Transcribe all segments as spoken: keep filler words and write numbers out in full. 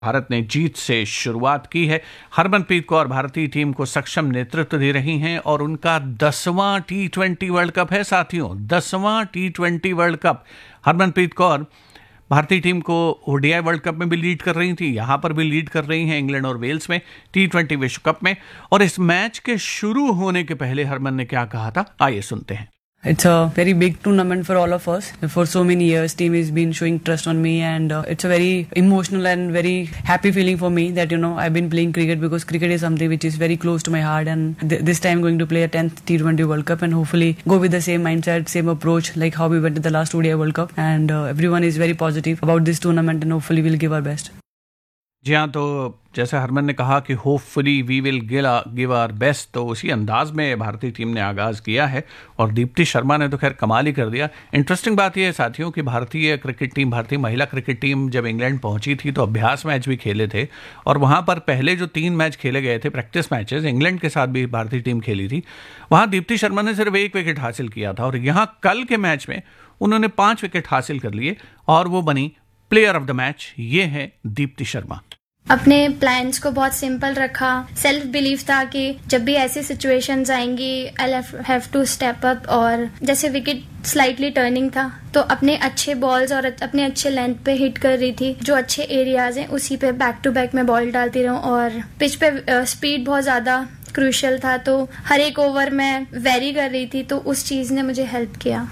भारत ने जीत से शुरुआत की है। हरमनप्रीत कौर भारतीय टीम को सक्षम नेतृत्व दे रही हैं और उनका दसवां टी ट्वेंटी वर्ल्ड कप है साथियों, दसवां T twenty world cup. Harmanpreet Kaur भारतीय टीम को ओडीआई वर्ल्ड कप में भी लीड कर रही थी, यहां पर भी लीड कर रही हैं इंग्लैंड और वेल्स में टी ट्वेंटी विश्व कप में। और इस मैच के शुरू होने के पहले हरमन ने क्या कहा था, आइए सुनते हैं। It's a very big tournament for all of us. For so many years, team has been showing trust on me, and uh, it's a very emotional and very happy feeling for me that you know I've been playing cricket, because cricket is something which is very close to my heart. And th- this time, going to play a tenth T twenty World Cup, and hopefully go with the same mindset, same approach like how we went to the last O D I World Cup. And uh, everyone is very positive about this tournament, and hopefully we'll give our best. जी हाँ, तो जैसे हरमन ने कहा कि hopefully we will give our best, तो उसी अंदाज में भारतीय टीम ने आगाज़ किया है और दीप्ति शर्मा ने तो खैर कमाल ही कर दिया। इंटरेस्टिंग बात यह है साथियों कि भारतीय क्रिकेट टीम, भारतीय महिला क्रिकेट टीम जब इंग्लैंड पहुंची थी तो अभ्यास मैच भी खेले थे और वहां पर पहले जो तीन मैच खेले गए थे, प्रैक्टिस मैचेस, इंग्लैंड के साथ भी भारतीय टीम खेली थी, वहां दीप्ति शर्मा ने सिर्फ एक विकेट हासिल किया था और यहाँ कल के मैच में उन्होंने पाँच विकेट हासिल कर लिए और वो बनी प्लेयर ऑफ द मैच। ये है दीप्ति शर्मा। अपने प्लान्स को बहुत सिंपल रखा, सेल्फ बिलीफ था कि जब भी ऐसी सिचुएशंस आएंगी I have to step up. और जैसे विकेट स्लाइटली टर्निंग था तो अपने अच्छे बॉल्स और अपने अच्छे लेंथ पे हिट कर रही थी, जो अच्छे एरियाज हैं उसी पे बैक टू बैक में बॉल डालती रहूं। और पिच पे स्पीड बहुत ज्यादा क्रूशियल था, तो हर एक ओवर में वेरी कर रही थी, तो उस चीज ने मुझे हेल्प किया।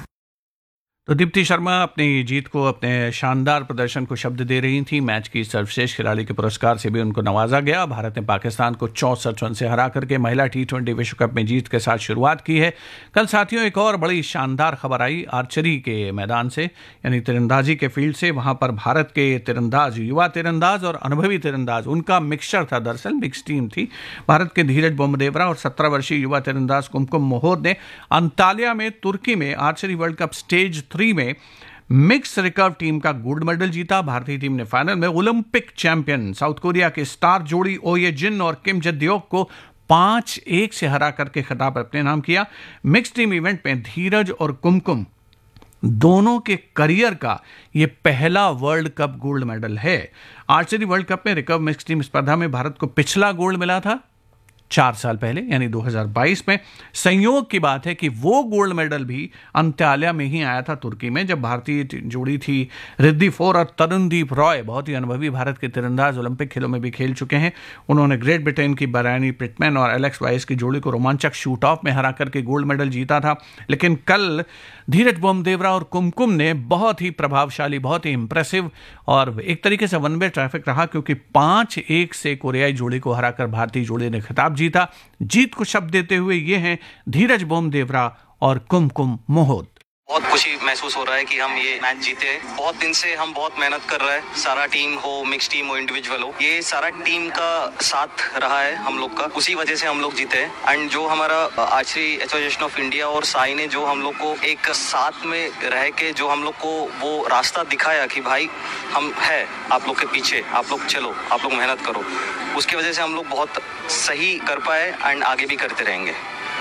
तो दीप्ति शर्मा अपनी जीत को, अपने शानदार प्रदर्शन को शब्द दे रही थी। मैच की सर्वश्रेष्ठ खिलाड़ी के पुरस्कार से भी उनको नवाजा गया। भारत ने पाकिस्तान को चौसठ रन से हरा करके महिला टी ट्वेंटी विश्व कप में जीत के साथ शुरुआत की है। कल साथियों एक और बड़ी शानदार खबर आई आर्चरी के मैदान से, यानी तीरंदाजी के फील्ड से। वहां पर भारत के तीरंदाज, युवा तीरंदाज और अनुभवी तीरंदाज, उनका मिक्सचर था, दरअसल मिक्स टीम थी। भारत के धीरज बोम्बदेवरा और सत्रह वर्षीय युवा तीरंदाज कुमकुम मोहोद ने अंताल्या में तुर्की में archery world cup stage three में मिक्स रिकर्व टीम का गोल्ड मेडल जीता। भारतीय टीम ने फाइनल में ओलंपिक चैंपियन साउथ कोरिया के स्टार जोड़ी ओये जिन और किम जद्योक को पांच एक से हरा करके खिताब अपने नाम किया। मिक्स टीम इवेंट में धीरज और कुमकुम दोनों के करियर का यह पहला वर्ल्ड कप गोल्ड मेडल है। आर्चरी वर्ल्ड कप में रिकर्व मिक्स टीम स्पर्धा में भारत को पिछला गोल्ड मिला था चार साल पहले, यानी दो हज़ार बाईस में। संयोग की बात है कि वो गोल्ड मेडल भी अंत्याल्या में ही आया था तुर्की में, जब भारतीय जोड़ी थी रिद्धि फोर और तरुणदीप रॉय, बहुत ही अनुभवी भारत के तीरंदाज, ओलंपिक खेलों में भी खेल चुके हैं। उन्होंने ग्रेट ब्रिटेन की बरानी पिटमैन और एलेक्स वाइस की जोड़ी को रोमांचक शूट ऑफ में हरा करके गोल्ड मेडल जीता था। लेकिन कल धीरज बोम्बदेवरा और कुमकुम ने बहुत ही प्रभावशाली, बहुत ही इंप्रेसिव और एक तरीके से वन वे ट्रैफिक रहा, क्योंकि पांच एक से कोरियाई जोड़ी को हराकर भारतीय जोड़ी ने खिताब जीता। जीत को शब्द देते हुए ये हैं धीरज बोम्बदेवरा और कुमकुम मोहोद। बहुत खुशी महसूस हो रहा है कि हम ये मैच जीते। बहुत दिन से हम बहुत मेहनत कर रहे हैं, सारा टीम हो, मिक्स टीम हो, इंडिविजुअल हो, ये सारा टीम का साथ रहा है हम लोग का, उसी वजह से हम लोग जीते हैं। एंड जो हमारा आर्चरी एसोसिएशन ऑफ इंडिया और साई ने जो हम लोग को एक साथ में रह के जो हम लोग को वो रास्ता दिखाया कि भाई हम है आप लोग के पीछे, आप लोग चलो, आप लोग मेहनत करो, उसकी वजह से हम लोग बहुत सही कर पाए एंड आगे भी करते रहेंगे।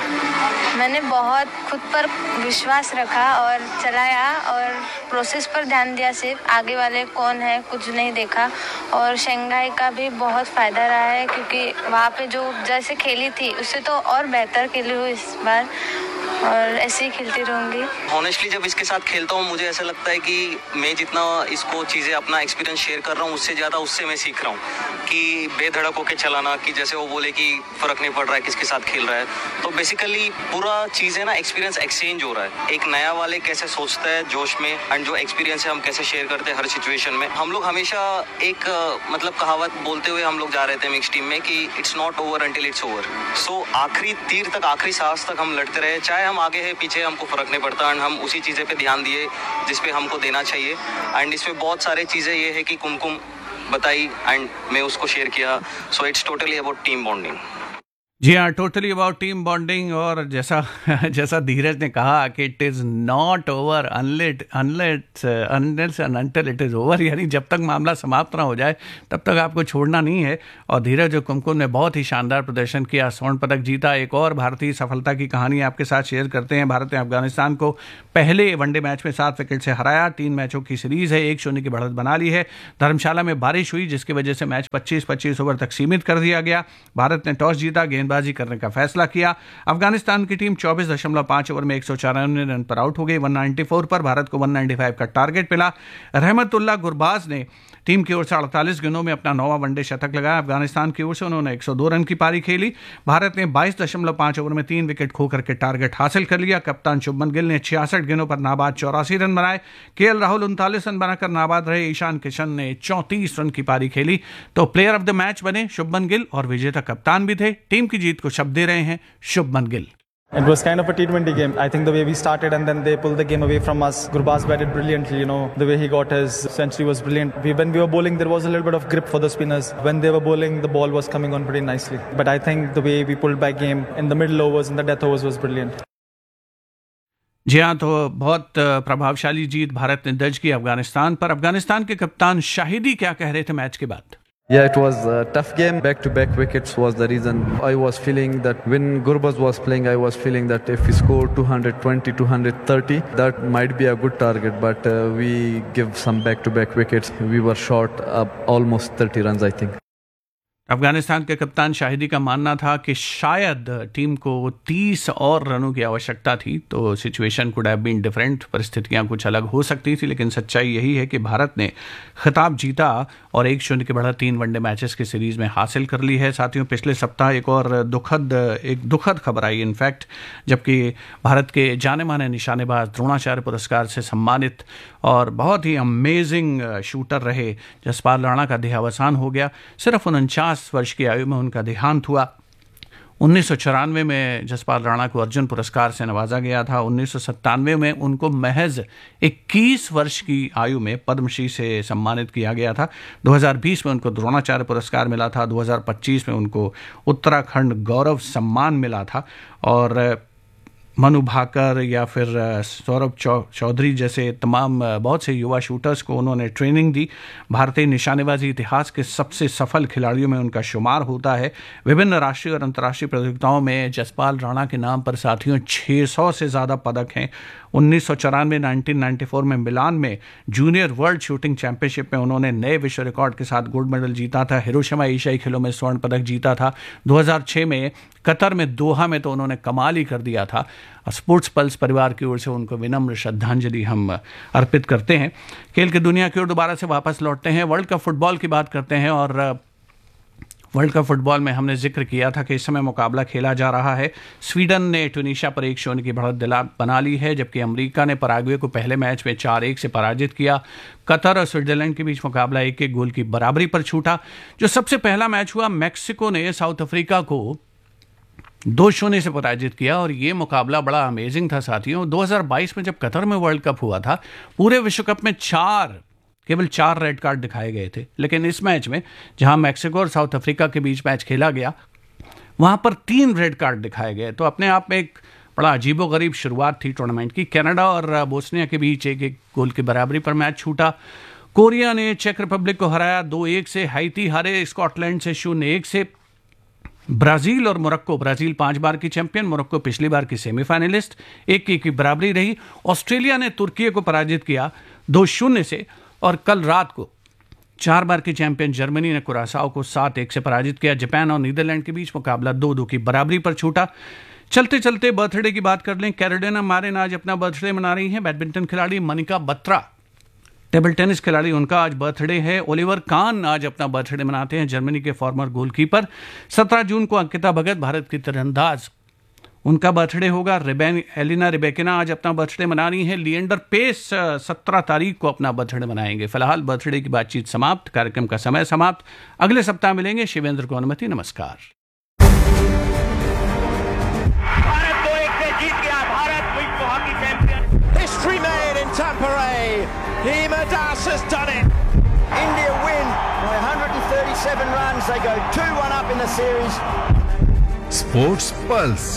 मैंने बहुत खुद पर विश्वास रखा और चलाया और प्रोसेस पर ध्यान दिया, सिर्फ आगे वाले कौन है कुछ नहीं देखा। और शंघाई का भी बहुत फ़ायदा रहा है, क्योंकि वहाँ पे जो जैसे खेली थी उससे तो और बेहतर खेली हूँ इस बार, और ऐसे ही खेलती रहूँगी। ऑनेस्टली जब इसके साथ खेलता हूँ मुझे ऐसा लगता है कि मैं जितना इसको चीज़ें अपना एक्सपीरियंस शेयर कर रहा हूँ उससे ज़्यादा उससे मैं सीख रहा हूँ कि बेधड़क होकर चलाना, कि जैसे वो बोले कि फ़र्क नहीं पड़ रहा है किसके साथ खेल रहा है। तो बेसिकली पूरा चीज़ें ना एक्सपीरियंस एक्सचेंज हो रहा है। एक नया वाले कैसे सोचता है जोश में, एंड जो एक्सपीरियंस है हम कैसे शेयर करते हैं हर सिचुएशन में। हम लोग हमेशा एक मतलब कहावत बोलते हुए हम लोग जा रहे थे मिक्स टीम में कि it's not over until it's over. सो आखिरी तीर तक, आखिरी सांस तक हम लड़ते रहे, चाहे हम आगे है पीछे हमको फर्क नहीं पड़ता। एंड हम उसी चीज़ें पे ध्यान दिए जिस पे हमको देना चाहिए। एंड इसमें बहुत सारे चीज़ें ये है कि कुमकुम बताई एंड मैं उसको शेयर किया। So it's totally about team bonding. जी हाँ, टोटली अबाउट टीम बॉन्डिंग। और जैसा जैसा धीरज ने कहा कि it is not over अनलेट अनलेट unless and until it is over, यानी जब तक मामला समाप्त ना हो जाए तब तक आपको छोड़ना नहीं है। और धीरज और कुमकुम ने बहुत ही शानदार प्रदर्शन किया, स्वर्ण पदक जीता। एक और भारतीय सफलता की कहानी आपके साथ शेयर करते हैं। भारत ने अफगानिस्तान को पहले वनडे मैच में सात विकेट से हराया। तीन मैचों की सीरीज है, एक शून्य की बढ़त बना ली है। धर्मशाला में बारिश हुई जिसकी वजह से मैच पच्चीस पच्चीस ओवर तक सीमित कर दिया गया। भारत ने टॉस जीता, गेंदबाजी करने का फैसला किया। अफगानिस्तान की टीम चौबीस दशमलव पांच ओवर में एक सौ चौरानवे रन पर आउट हो गई। एक सौ चौरानवे पर भारत को एक सौ पचानवे का टारगेट मिला। रहमतुल्लाह गुरबाज ने टीम की ओर से अड़तालीस गेंदों में अपना नौवां वनडे शतक लगाया। अफगानिस्तान की ओर से उन्होंने एक सौ दो रन की पारी खेली। भारत ने बाईस दशमलव पांच ओवर में तीन विकेट खोकर के टारगेट हासिल कर लिया। कप्तान शुभमन गिल ने छियासठ गेंदों पर नाबाद चौरासी रन बनाए। केएल राहुल उनतालीस रन बनाकर नाबाद रहे। ईशान किशन ने चौंतीस रन की पारी खेली। तो प्लेयर ऑफ द मैच बने शुभमन गिल और विजेता कप्तान भी थे। टीम की जीत को शब्द दे रहे हैं Shubman Gill. It was kind of a T twenty game. I think the way we started and then they pulled the game away from us. Gurbaz batted brilliantly, you know. The way he got his century was brilliant. We, when we were bowling, there was a little bit of grip for the spinners. When they were bowling, the ball was coming on pretty nicely. But I think the way we pulled back game in the middle overs and the death overs was brilliant. जी हाँ, तो बहुत प्रभावशाली जीत भारत ने दर्ज की अफगानिस्तान पर। अफगानिस्तान के कप्तान शाहिदी क्या कह रहे थे मैच के बाद? Yeah, it was a tough game. Back-to-back wickets was the reason. I was feeling that when Gurbaz was playing, I was feeling that if we score two twenty, two thirty, that might be a good target. But uh, we give some back-to-back wickets. We were short up almost thirty runs, I think. Afghanistan के कप्तान शाहिदी का मानना था कि शायद team को तीस और रनों की आवश्यकता थी, तो situation could have been different, परिस्थितियां कुछ अलग हो सकती थी। लेकिन सच्चाई यही है कि भारत ने खिताब जीता और एक शून्य की बढ़त तीन वनडे मैचेस की सीरीज में हासिल कर ली है। साथियों, पिछले सप्ताह एक और दुखद एक दुखद खबर आई इनफैक्ट, जबकि भारत के जाने माने निशानेबाज द्रोणाचार्य पुरस्कार से सम्मानित और बहुत ही अमेजिंग शूटर रहे जसपाल राणा का देहावसान हो गया। सिर्फ उनचास वर्ष की आयु में उनका देहांत हुआ। उन्नीस सौ चौरानवे में जसपाल राणा को अर्जुन पुरस्कार से नवाजा गया था। उन्नीस सौ सत्तानवे में उनको महज इक्कीस वर्ष की आयु में पद्मश्री से सम्मानित किया गया था। दो हज़ार बीस में उनको द्रोणाचार्य पुरस्कार मिला था। दो हज़ार पच्चीस में उनको उत्तराखंड गौरव सम्मान मिला था। और मनु भाकर या फिर सौरभ चौधरी जैसे तमाम बहुत से युवा शूटर्स को उन्होंने ट्रेनिंग दी। भारतीय निशानेबाजी इतिहास के सबसे सफल खिलाड़ियों में उनका शुमार होता है। विभिन्न राष्ट्रीय और अंतर्राष्ट्रीय प्रतियोगिताओं में जसपाल राणा के नाम पर साथियों छह सौ से ज़्यादा पदक हैं। उन्नीस सौ चौरानवे उन्नीस सौ चौरानवे में मिलान में जूनियर वर्ल्ड शूटिंग चैंपियनशिप में उन्होंने नए विश्व रिकॉर्ड के साथ गोल्ड मेडल जीता था। हिरोशिमा एशियाई खेलों में स्वर्ण पदक जीता था। दो हज़ार छह में कतर में दोहा में तो उन्होंने कमाल ही कर दिया था। स्पोर्ट्स पल्स परिवार की ओर से उनको विनम्र श्रद्धांजलि हम अर्पित करते हैं। खेल की दुनिया की ओर दोबारा से वापस लौटते हैं। वर्ल्ड कप फुटबॉल की बात करते हैं। और वर्ल्ड कप फुटबॉल में हमने जिक्र किया था कि इस समय मुकाबला खेला जा रहा है। स्वीडन ने ट्यूनीशिया पर एक शून्य की बढ़त दिला बना ली है, जबकि अमेरिका ने पराग्वे को पहले मैच में चार एक से पराजित किया। कतर और स्विट्जरलैंड के बीच मुकाबला एक एक गोल की बराबरी पर छूटा। जो सबसे पहला मैच हुआ, मैक्सिको ने साउथ अफ्रीका को दो शून्य से पराजित किया और ये मुकाबला बड़ा अमेजिंग था साथियों। दो हज़ार बाईस में जब कतर में वर्ल्ड कप हुआ था, पूरे विश्व कप में चार केवल चार रेड कार्ड दिखाए गए थे। लेकिन इस मैच में जहां मैक्सिको और साउथ अफ्रीका के बीच मैच खेला गया, वहां पर तीन रेड कार्ड दिखाए गए। तो अपने आप में एक बड़ा अजीबोगरीब शुरुआत थी टूर्नामेंट की। कनाडा और बोस्निया के बीच एक एक गोल की बराबरी पर मैच छूटा। कोरिया ने चेक रिपब्लिक को हराया दो एक से। हाइती हारे स्कॉटलैंड से शून्य एक से। ब्राजील और मोरक्को, ब्राजील पांच बार की चैंपियन, मोरक्को पिछली बार की सेमीफाइनलिस्ट, एक एक की बराबरी रही। ऑस्ट्रेलिया ने तुर्की को पराजित किया दो शून्य से। और कल रात को चार बार की चैंपियन जर्मनी ने कुरासाओ को सात एक से पराजित किया। जापान और नीदरलैंड के बीच मुकाबला दो दो की बराबरी पर छूटा। चलते चलते बर्थडे की बात कर लें। कैरोलिना मारिन आज अपना बर्थडे मना रही हैं। बैडमिंटन खिलाड़ी मनिका बत्रा, टेबल टेनिस खिलाड़ी, उनका आज बर्थडे है। ओलिवर कान आज अपना बर्थडे मनाते हैं, जर्मनी के फॉर्मर गोलकीपर। सत्रह जून को अंकिता भगत, भारत की तीरंदाज, उनका बर्थडे होगा। रिबेन एलिना रिबेकिना आज अपना बर्थडे मना रही हैं। लिएंडर पेस सत्रह तारीख को अपना बर्थडे मनाएंगे। फिलहाल बर्थडे की बातचीत समाप्त, कार्यक्रम का समय समाप्त। अगले सप्ताह मिलेंगे। शिवेंद्र को अनुमति, नमस्कार। भारत दो एक से जीत गया। भारत विश्व hockey champion. History made in टेम्परे। Himadas has done it. India win by one hundred thirty-seven runs. They go two one up in the series. Sports pulse.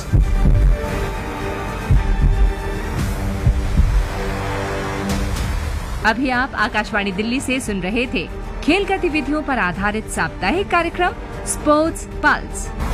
अभी आप आकाशवाणी दिल्ली से सुन रहे थे खेल गतिविधियों पर आधारित साप्ताहिक कार्यक्रम स्पोर्ट्स पल्स।